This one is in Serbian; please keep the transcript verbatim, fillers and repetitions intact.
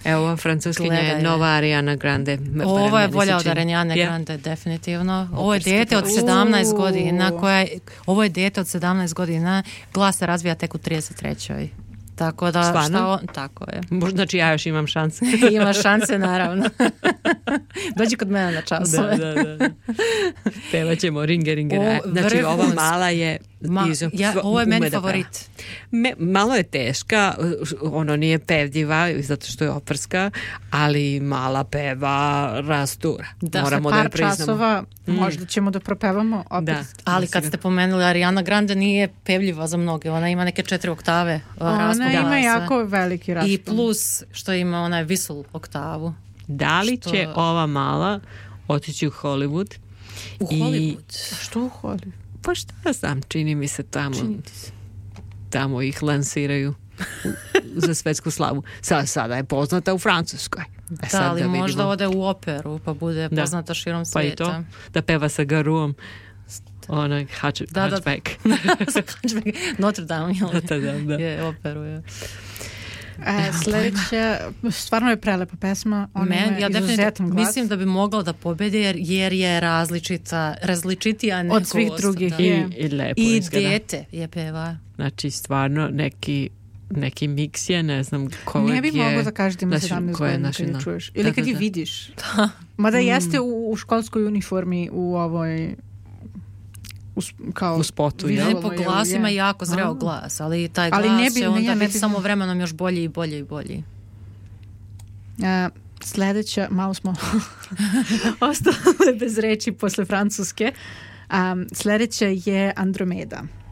Evo, francuskinja je nova Ariana Grande. Ovo je bolja od Ariane Grande, definitivno. Ovo je dete od sedamnaest godina, koja, ovo je dete od sedamnaest godina, glas se razvija tek u trideset trećoj Tako da, Stvarno? šta on, tako je. Znači ja još imam šanse. Imaš šanse, naravno. Dođi kod mene na časove. Da, da, da. Pevat ćemo ringe, ringe. O, znači vrhunsko. ova mala je... Ma, izo, ja, ovo je meni da favorit. Me, malo je teška, ono nije pevljiva zato što je operska, ali mala peva rastura. Da, moramo par da je priznamo. časova mm. možda ćemo da propevamo opet. Da. Ali kad ste pomenuli, Ariana Grande nije pevljiva za mnoge. Ona ima neke četiri oktave. Ona ima glasa. Jako veliki raspon. I plus što ima onaj whistle oktavu. Da li što... će ova mala otići u Hollywood? U I... Hollywood? Što u Hollywood? Pa šta znam, čini mi se tamo. Se. Tamo ih lansiraju za svetsku slavu. Sada, sada je poznata u Francuskoj. E, da, ali da možda ode u operu pa bude poznata da. širom svijeta. Pa i to, da peva sa Garuom. Onaj hatch, da, hatchback. Da, hatchback. Notre Dame da, da, da. je operu. Je. E, sljedeća, stvarno je prelepa pesma. Ona Men, ja definitivno mislim da bi mogla da pobedi jer, jer je različita, različitija nego od svih drugih. I, i lepo I izgleda. dete je peva. Znači stvarno neki neki miks je, ne znam kojeg je. Ne bi mogla da kažeš da ima sedamnaest godina kad je čuješ. Ili da, kad da, je vidiš. Da. Mada mm. jeste u, u školskoj uniformi u ovoj U, kao u spotu, ja. Po glasu ima jako zreo glas, ali taj glas ali ne bi, će onda ne, ne, biti samo vremenom još bolji i bolji i bolji. Uh, sljedeća, malo smo ostale bez reči posle francuske. Um, sljedeća je Andromeda.